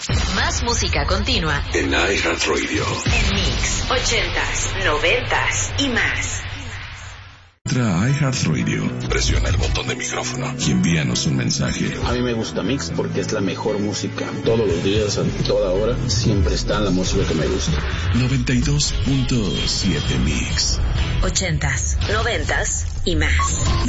Más música continua en iHeartRadio. En Mix 80s, 90s y más. Entra a iHeartRadio, presiona el botón de micrófono y envíanos un mensaje. A mí me gusta Mix porque es la mejor música. Todos los días, a toda hora, siempre está la música que me gusta. 92.7 Mix. 80s, 90s y más.